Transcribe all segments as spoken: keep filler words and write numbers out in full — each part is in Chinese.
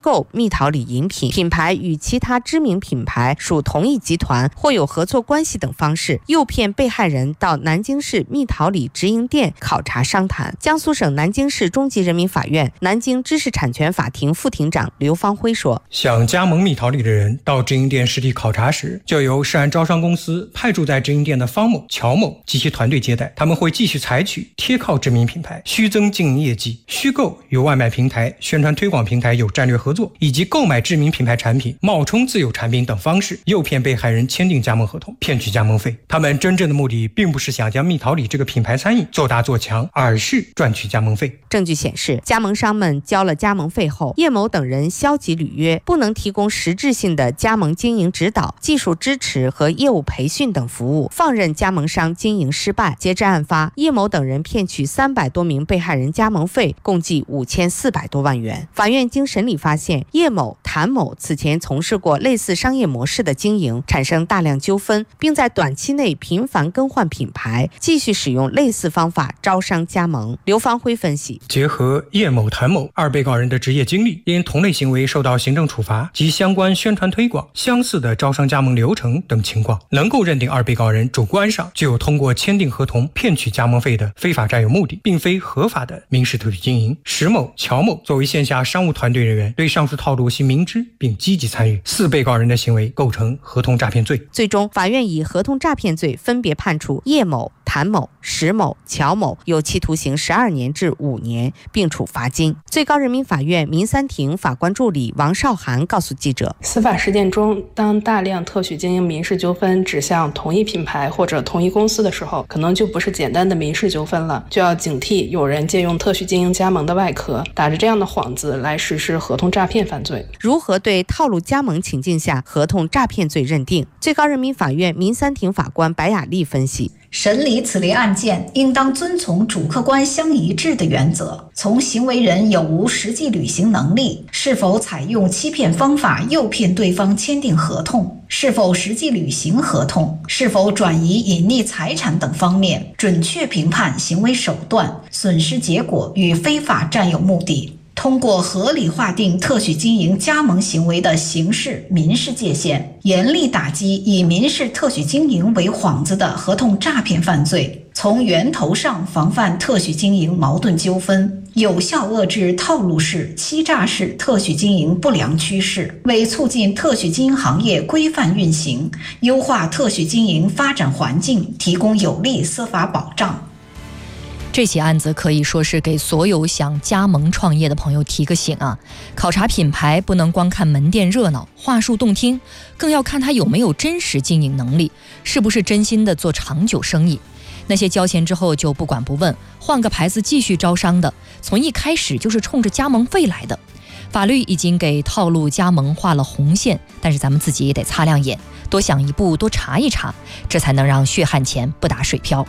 购蜜桃李饮品，品牌与其他知名品牌属同一集团或有合作关系等方式，诱骗被害人到南京市蜜桃李直营店考察商谈。江苏省南京市中级人民法院南京知识产权法庭副庭长刘方辉说， 想加盟蜜桃李的人到直营店实地考察时，就由涉案招商公司派驻在直营店的方某、乔某及其团队接待。他们会继续采取贴靠知名品牌、虚增经营业绩、虚构与外卖平台、宣传推广平台有战略合作，以及购买知名品牌产品、冒充自有产品等方式，诱骗被害人签订加盟合同，骗取加盟费。他们真正的目的并不是想将蜜桃李这个品牌餐饮做大做强，而是赚取加盟费。 证据显示，加盟商们交了加盟费后，叶某等人消极履约，不能提供实质性的加盟经营指导、技术支持和业务培训等服务，放任加盟商经营失败。截至案发，叶某等人骗取三百多名被害人加盟费，共计五千四百多万元。法院经审理发现，叶某、谭某此前从事过类似商业模式的经营，产生大量纠纷，并在短期内频繁更换品牌，继续使用类似方法招商加盟。刘方辉分析， 结合叶某、谭某二被告人的职业经历，因同类行为受到行政处罚及相关宣传推广、相似的招商加盟流程等情况，能够认定二被告人主观上具有通过签订合同骗取加盟费的非法占有目的，并非合法的民事特许经营。石某、乔某作为线下商务团队人员，对上述套路系明知并积极参与，四被告人的行为构成合同诈骗罪。 最终，法院以合同诈骗罪分别判处叶某、谭某、石某、乔某有期徒刑十二年至五年，并处罚金。最高人民法院民三庭法官助理王少涵告诉记者， 司法实践中，当大量特许经营民事纠纷指向同一品牌或者同一公司的时候，可能就不是简单的民事纠纷了，就要警惕有人借用特许经营加盟的外壳，打着这样的幌子来实施合同诈骗犯罪。 如何对套路加盟情境下合同诈骗罪认定？最高人民法院民三庭法官白雅丽分析， 审理此类案件应当遵从主客观相一致的原则，从行为人有无实际履行能力，是否采用欺骗方法诱骗对方签订合同，是否实际履行合同，是否转移隐匿财产等方面，准确评判行为手段、损失结果与非法占有目的，通过合理划定特许经营加盟行为的刑事、民事界限，严厉打击以民事特许经营为幌子的合同诈骗犯罪，从源头上防范特许经营矛盾纠纷，有效遏制套路式、欺诈式特许经营不良趋势，为促进特许经营行业规范运行、优化特许经营发展环境提供有力司法保障。 这起案子可以说是给所有想加盟创业的朋友提个醒啊！考察品牌不能光看门店热闹、话术动听，更要看他有没有真实经营能力，是不是真心的做长久生意。那些交钱之后就不管不问、换个牌子继续招商的，从一开始就是冲着加盟费来的。法律已经给套路加盟画了红线，但是咱们自己也得擦亮眼，多想一步，多查一查，这才能让血汗钱不打水漂。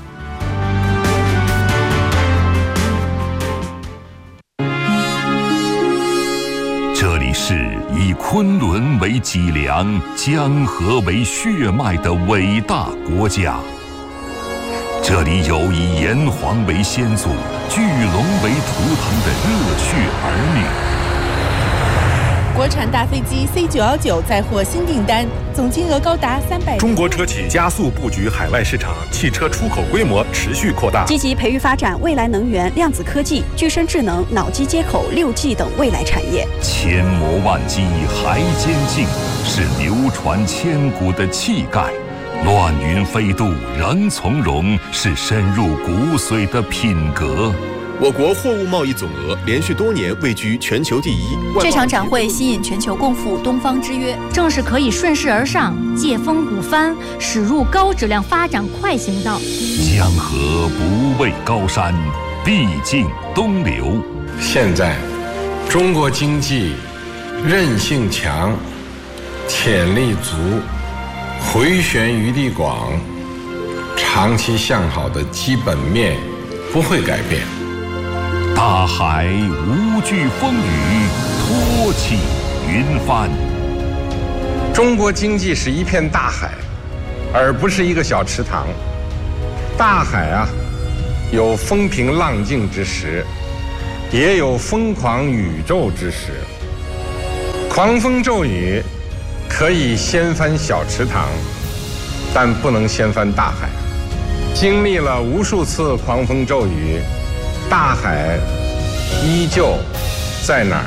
这里是以昆仑为脊梁、江河为血脉的伟大国家。这里有以炎黄为先祖、巨龙为图腾的热血儿女。 国产大飞机 C 九一九再获新订单，总金额高达三百。 中国车企加速布局海外市场，汽车出口规模持续扩大， 积极培育发展未来能源、量子科技、具身智能、脑机接口、六 G 等未来产业。 千磨万击还坚劲，是流传千古的气概；乱云飞渡仍从容，是深入骨髓的品格。 我国货物贸易总额连续多年位居全球第一。 这场展会吸引全球共赴东方之约， 正是可以顺势而上、借风鼓帆、驶入高质量发展快行道。 江河不畏高山，必尽东流。 现在，中国经济韧性强、潜力足、回旋余地广，长期向好的基本面不会改变。 大海无惧风雨，托起云帆。 中国经济是一片大海，而不是一个小池塘。大海啊，有风平浪静之时，也有疯狂宇宙之时。 狂风骤雨可以掀翻小池塘，但不能掀翻大海。经历了无数次狂风骤雨，大海依旧在哪儿？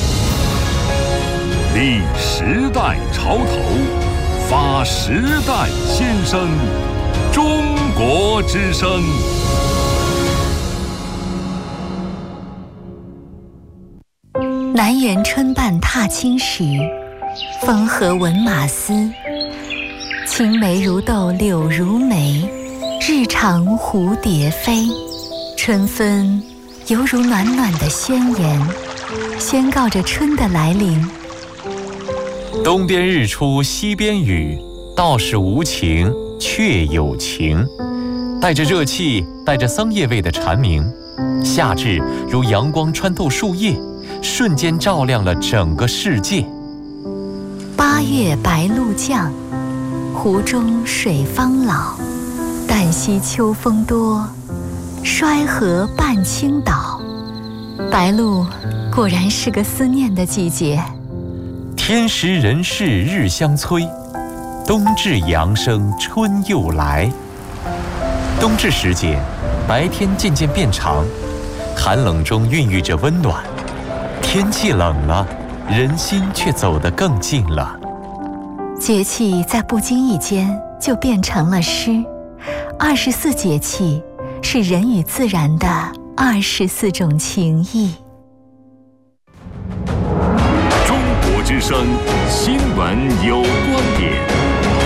立时代潮头，发时代新声，中国之声。 南园春半踏青时，风和闻马嘶。青梅如豆柳如眉，日长蝴蝶飞。春分犹如暖暖的宣言，宣告着春的来临。 东边日出西边雨，道是无晴却有晴。带着热气，带着桑叶味的蝉鸣，夏至如阳光穿透树叶，瞬间照亮了整个世界。 八月白露降，湖中水方老。旦夕秋风多，衰河半倾倒。白露果然是个思念的季节。 天时人事日相催，冬至阳生春又来。冬至时节，白天渐渐变长，寒冷中孕育着温暖。天气冷了，人心却走得更近了。 节气在不经意间就变成了诗。二十四节气是人与自然的二十四种情谊。 中国之声新闻有观点。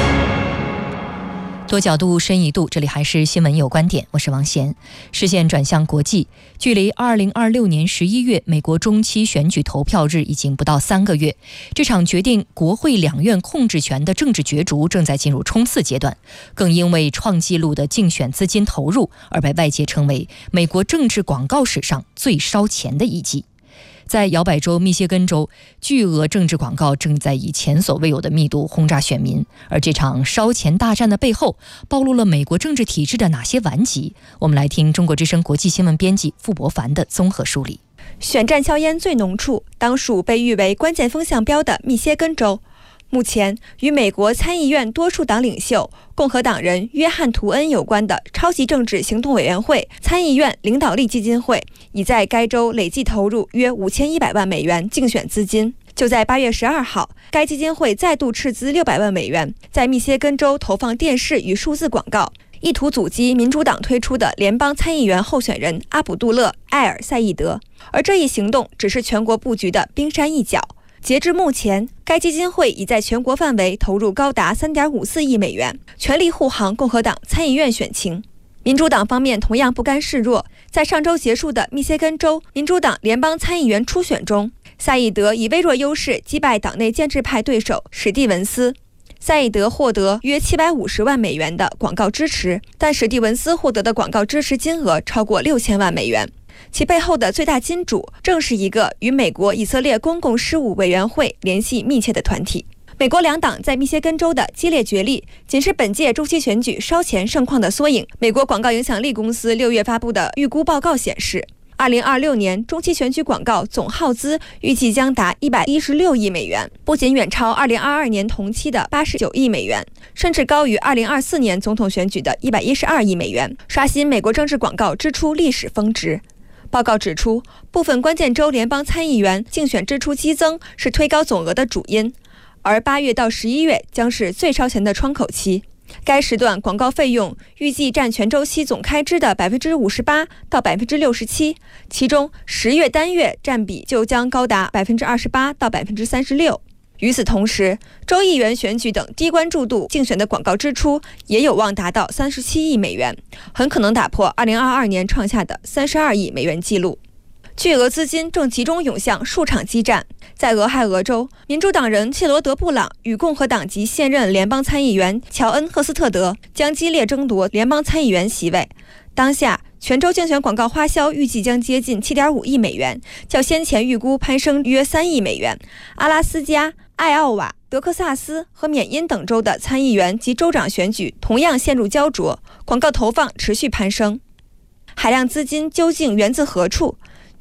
多角度深一度，这里还是新闻有观点，我是王贤。视线转向国际，距离二零二六年十一月美国中期选举投票日已经不到三个月，这场决定国会两院控制权的政治角逐正在进入冲刺阶段，更因为创纪录的竞选资金投入而被外界称为美国政治广告史上最烧钱的一季。在摇摆州密歇根州，巨额政治广告正在以前所未有的密度轰炸选民，而这场烧钱大战的背后暴露了美国政治体制的哪些顽疾？我们来听中国之声国际新闻编辑傅博凡的综合梳理。 选战硝烟最浓处当属被誉为关键风向标的密歇根州。目前与美国参议院多数党领袖共和党人约翰·图恩有关的超级政治行动委员会参议院领导力基金会已在该州累计投入约五千一百万美元竞选资金。就在八月十二号，该基金会再度斥资六百万美元，在密歇根州投放电视与数字广告，意图阻击民主党推出的联邦参议员候选人阿卜杜勒·埃尔赛义德。而这一行动只是全国布局的冰山一角。截至目前，该基金会已在全国范围投入高达 三点五四亿美元，全力护航共和党参议院选情。民主党方面同样不甘示弱，在上周结束的密歇根州民主党联邦参议员初选中，赛义德以微弱优势击败党内建制派对手史蒂文斯。赛义德获得约七百五十万美元的广告支持，但史蒂文斯获得的广告支持金额超过六千万美元。其背后的最大金主正是一个与美国以色列公共事务委员会联系密切的团体。美国两党在密歇根州的激烈角力，仅是本届中期选举烧钱盛况的缩影。美国广告影响力公司六月发布的预估报告显示，二零二六年中期选举广告总耗资预计将达一百一十六亿美元，不仅远超二零二二年同期的八十九亿美元，甚至高于二零二四年总统选举的一百一十二亿美元，刷新美国政治广告支出历史峰值。报告指出，部分关键州联邦参议员竞选支出激增是推高总额的主因，而八月到十一月将是最烧钱的窗口期。该时段广告费用预计占全周期总开支的 百分之五十八 到 百分之六十七， 其中十月单月占比就将高达 百分之二十八 到 百分之三十六。与此同时，州议员选举等低关注度竞选的广告支出也有望达到三十七亿美元，很可能打破二零二二年创下的三十二亿美元纪录。巨额资金正集中涌向数场激战。在俄亥俄州，民主党人切罗德·布朗与共和党籍现任联邦参议员乔恩·赫斯特德将激烈争夺联邦参议员席位。当下全州竞选广告花销预计将接近 七点五亿美元，较先前预估攀升约三亿美元。阿拉斯加、艾奥瓦、德克萨斯和缅因等州的参议员及州长选举同样陷入焦灼，广告投放持续攀升。海量资金究竟源自何处？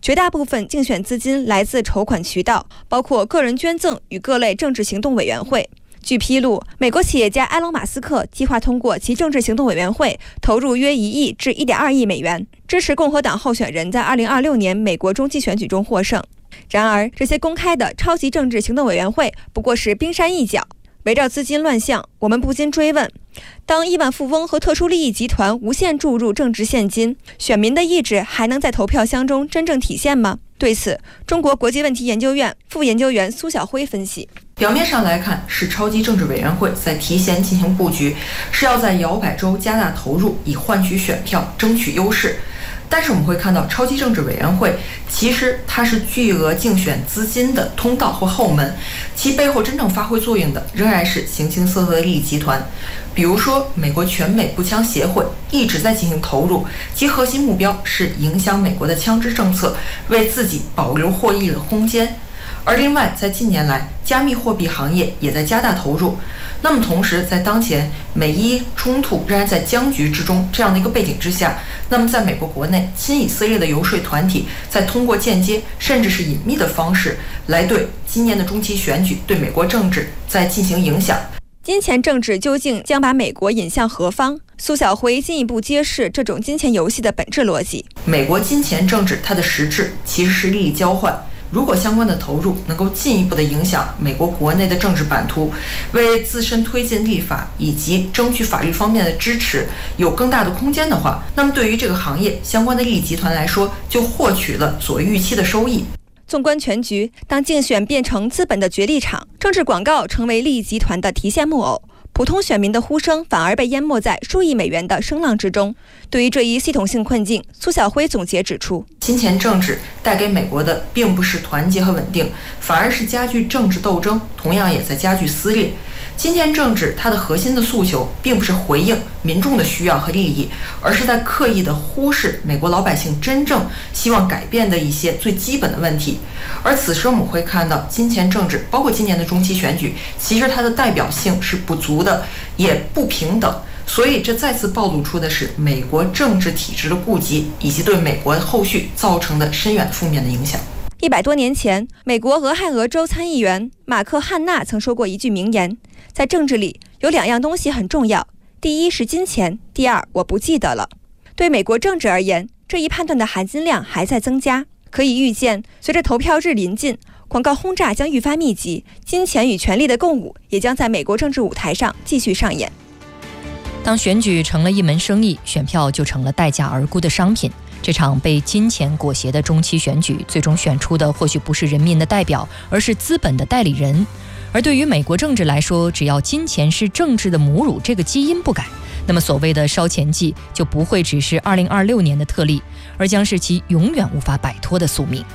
绝大部分竞选资金来自筹款渠道，包括个人捐赠与各类政治行动委员会。据披露，美国企业家埃隆·马斯克计划通过其政治行动委员会投入约一亿至一点二亿美元，支持共和党候选人在二零二六年美国中期选举中获胜。然而，这些公开的超级政治行动委员会不过是冰山一角。围绕资金乱象，我们不禁追问：当亿万富翁和特殊利益集团无限注入政治现金，选民的意志还能在投票箱中真正体现吗？对此，中国国际问题研究院副研究员苏晓辉分析： 表面上来看，是超级政治委员会在提前进行布局，是要在摇摆州加大投入，以换取选票，争取优势。但是我们会看到，超级政治委员会其实它是巨额竞选资金的通道或后门，其背后真正发挥作用的仍然是形形色色的利益集团。比如说，美国全美步枪协会一直在进行投入，其核心目标是影响美国的枪支政策，为自己保留获益的空间。而另外，在近年来，加密货币行业也在加大投入。那么同时，在当前美伊冲突仍然在僵局之中这样的一个背景之下，那么在美国国内，亲以色列的游说团体在通过间接甚至是隐秘的方式来对今年的中期选举、对美国政治在进行影响。 金钱政治究竟将把美国引向何方？苏晓辉进一步揭示这种金钱游戏的本质逻辑。 美国金钱政治它的实质其实是利益交换。如果相关的投入能够进一步的影响美国国内的政治版图，为自身推进立法以及争取法律方面的支持有更大的空间的话，那么对于这个行业相关的利益集团来说，就获取了所预期的收益。 纵观全局，当竞选变成资本的角力场，政治广告成为利益集团的提线木偶，普通选民的呼声反而被淹没在数亿美元的声浪之中。对于这一系统性困境，苏晓辉总结指出， 金钱政治带给美国的并不是团结和稳定，反而是加剧政治斗争，同样也在加剧撕裂。金钱政治它的核心的诉求并不是回应民众的需要和利益，而是在刻意的忽视美国老百姓真正希望改变的一些最基本的问题。而此时我们会看到，金钱政治包括今年的中期选举，其实它的代表性是不足的，也不平等。所以这再次暴露出的是美国政治体制的痼疾，以及对美国后续造成的深远负面的影响。 一百多年前，美国俄亥俄州参议员马克·汉纳曾说过一句名言：在政治里有两样东西很重要，第一是金钱，第二我不记得了。对美国政治而言，这一判断的含金量还在增加。可以预见，随着投票日临近，广告轰炸将愈发密集，金钱与权力的共舞也将在美国政治舞台上继续上演。 当选举成了一门生意，选票就成了待价而沽的商品。这场被金钱裹挟的中期选举，最终选出的或许不是人民的代表，而是资本的代理人。而对于美国政治来说，只要金钱是政治的母乳这个基因不改，那么所谓的烧钱季就不会只是二零二六年的特例，而将是其永远无法摆脱的宿命。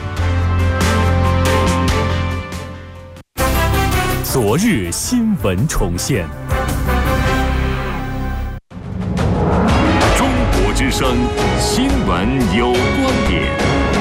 昨日新闻重现， 中国之声新闻有观点。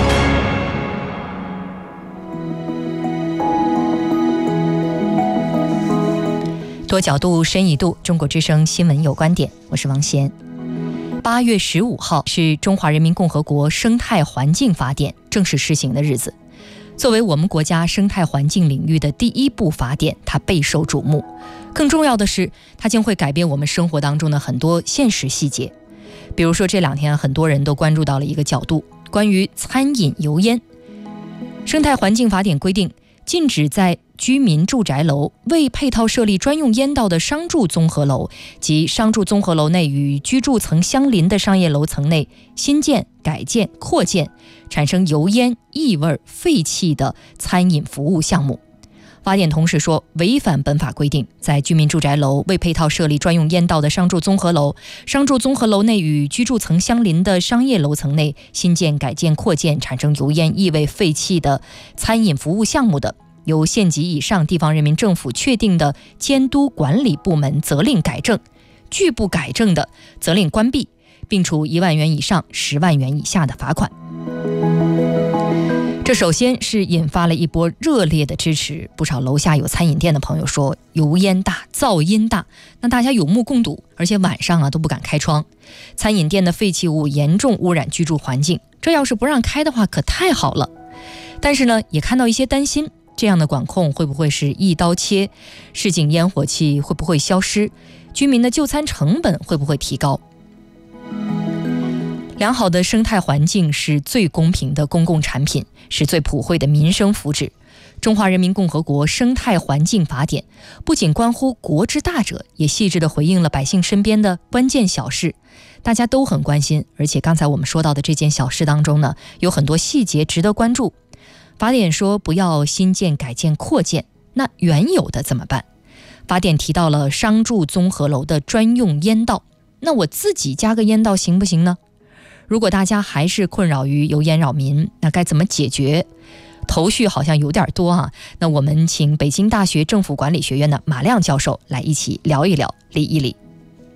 多角度，深一度，中国之声新闻有观点，我是王贤。八月十五号是中华人民共和国生态环境法典正式施行的日子。作为我们国家生态环境领域的第一部法典，它备受瞩目。更重要的是，它将会改变我们生活当中的很多现实细节。比如说，这两天很多人都关注到了一个角度，关于餐饮油烟。生态环境法典规定，禁止在居民住宅楼未配套设立专用烟道的商住综合楼及商住综合楼内与居住层相邻的商业楼层内新建、改建、扩建产生油烟、异味、废气的餐饮服务项目。法典同时说，违反本法规定，在居民住宅楼未配套设立专用烟道的商住综合楼、商住综合楼内与居住层相邻的商业楼层内新建、改建、扩建产生油烟、异味、废气的餐饮服务项目的，由县级以上地方人民政府确定的监督管理部门责令改正，拒不改正的责令关闭，并处一万元以上十万元以下的罚款。这首先是引发了一波热烈的支持，不少楼下有餐饮店的朋友说油烟大、噪音大，那大家有目共睹，而且晚上啊都不敢开窗。餐饮店的废弃物严重污染居住环境， 这要是不让开的话可太好了。但是呢，也看到一些担心，这样的管控会不会是一刀切？市井烟火气会不会消失？居民的就餐成本会不会提高？良好的生态环境是最公平的公共产品，是最普惠的民生福祉。中华人民共和国生态环境法典不仅关乎国之大者，也细致地回应了百姓身边的关键小事，大家都很关心。而且刚才我们说到的这件小事当中呢，有很多细节值得关注。法典说不要新建、改建、扩建，那原有的怎么办？法典提到了商住综合楼的专用烟道，那我自己加个烟道行不行呢？如果大家还是困扰于油烟扰民，那该怎么解决？头绪好像有点多啊。那我们请北京大学政府管理学院的马亮教授来一起聊一聊，理一理。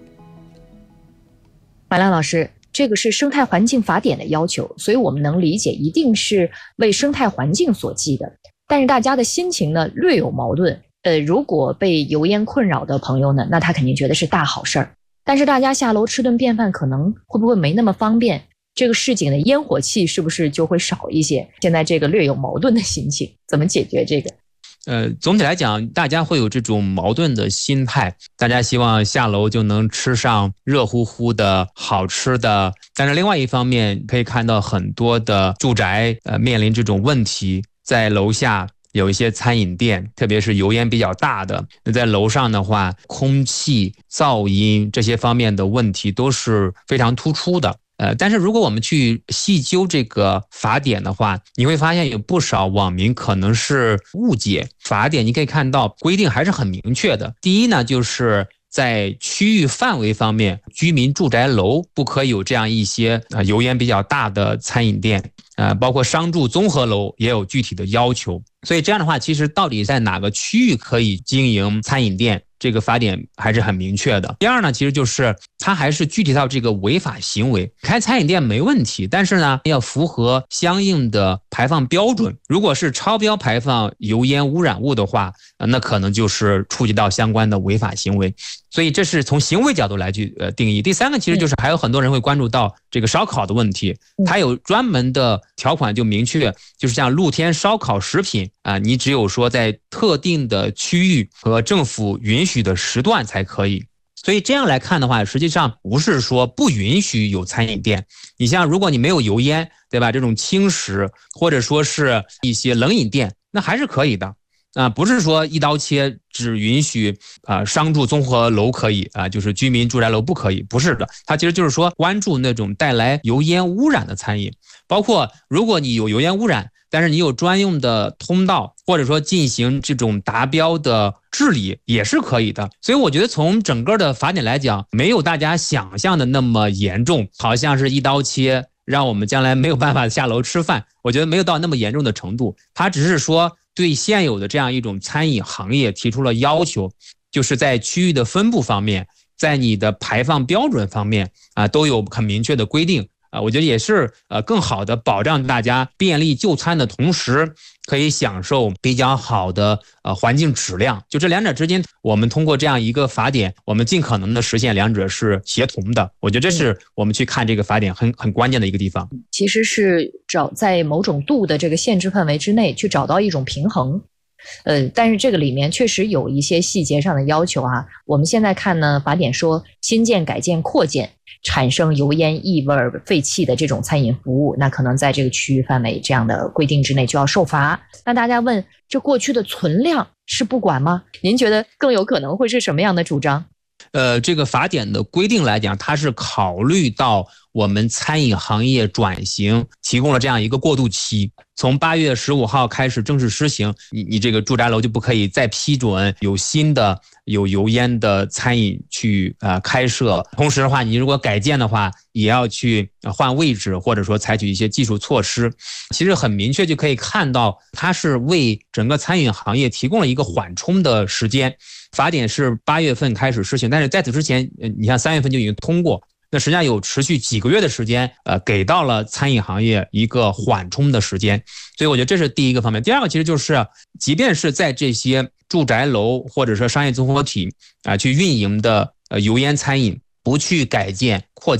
马亮老师，这个是生态环境法典的要求，所以我们能理解一定是为生态环境所系的。但是大家的心情呢略有矛盾。呃，如果被油烟困扰的朋友呢，那他肯定觉得是大好事儿。但是大家下楼吃顿便饭可能会不会没那么方便？这个市井的烟火气是不是就会少一些？现在这个略有矛盾的心情，怎么解决这个？ 呃，总体来讲，大家会有这种矛盾的心态，大家希望下楼就能吃上热乎乎的好吃的，但是另外一方面可以看到很多的住宅呃面临这种问题，在楼下有一些餐饮店，特别是油烟比较大的，那在楼上的话，空气、噪音这些方面的问题都是非常突出的。呃，但是如果我们去细究这个法典的话，你会发现有不少网民可能是误解法典。你可以看到规定还是很明确的。第一呢，就是在区域范围方面，居民住宅楼不可以有这样一些呃油烟比较大的餐饮店，呃，包括商住综合楼也有具体的要求。所以这样的话，其实到底在哪个区域可以经营餐饮店，这个法典还是很明确的。第二呢，其实就是它还是具体到这个违法行为。开餐饮店没问题，但是呢，要符合相应的排放标准。如果是超标排放油烟污染物的话，那可能就是触及到相关的违法行为。所以这是从行为角度来去呃定义。第三个其实就是还有很多人会关注到这个烧烤的问题，它有专门的条款就明确，就是像露天烧烤食品啊，你只有说在特定的区域和政府允许的时段才可以。所以这样来看的话，实际上不是说不允许有餐饮店。你像如果你没有油烟，对吧？这种轻食或者说是一些冷饮店，那还是可以的。啊，不是说一刀切只允许啊、呃、商住综合楼可以啊、呃，就是居民住宅楼不可以，不是的。它其实就是说关注那种带来油烟污染的餐饮，包括如果你有油烟污染，但是你有专用的通道，或者说进行这种达标的治理也是可以的。所以我觉得从整个的法典来讲，没有大家想象的那么严重，好像是一刀切让我们将来没有办法下楼吃饭。我觉得没有到那么严重的程度，它只是说对现有的这样一种餐饮行业提出了要求，就是在区域的分布方面，在你的排放标准方面啊，都有很明确的规定啊。我觉得也是呃更好的保障大家便利就餐的同时，可以享受比较好的呃环境质量。就这两者之间，我们通过这样一个法典，我们尽可能的实现两者是协同的。我觉得这是我们去看这个法典很很关键的一个地方。 其实是找在某种度的这个限制范围之内去找到一种平衡。呃，但是这个里面确实有一些细节上的要求啊。我们现在看呢，法典说新建、改建、扩建产生油烟、异味、废气的这种餐饮服务，那可能在这个区域范围这样的规定之内就要受罚。那大家问，这过去的存量是不管吗？您觉得更有可能会是什么样的主张？ 呃，这个法典的规定来讲，它是考虑到我们餐饮行业转型提供了这样一个过渡期。从八月十五号开始正式施行，你你这个住宅楼就不可以再批准有新的有油烟的餐饮去呃开设。同时的话，你如果改建的话，也要去换位置，或者说采取一些技术措施。其实很明确就可以看到，它是为整个餐饮行业提供了一个缓冲的时间。法典是八月份开始施行，但是在此之前，你像三月份就已经通过。那实际上有持续几个月的时间，呃，给到了餐饮行业一个缓冲的时间，所以我觉得这是第一个方面。第二个其实就是，即便是在这些住宅楼或者说商业综合体啊、呃、去运营的呃油烟餐饮，不去改建扩建，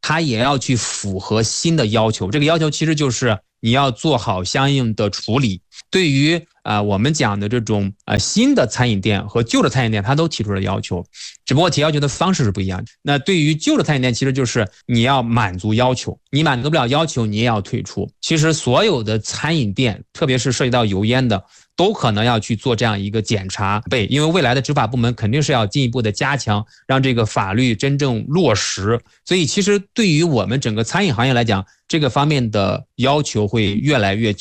它也要去符合新的要求。这个要求其实就是你要做好相应的处理。对于啊、呃、我们讲的这种呃新的餐饮店和旧的餐饮店，它都提出了要求，只不过提要求的方式是不一样的。那对于旧的餐饮店，其实就是你要满足要求，你满足不了要求，你也要退出。其实所有的餐饮店，特别是涉及到油烟的，都可能要去做这样一个检查备，因为未来的执法部门肯定是要进一步的加强，让这个法律真正落实。所以其实对于我们整个餐饮行业来讲，这个方面的要求会越来越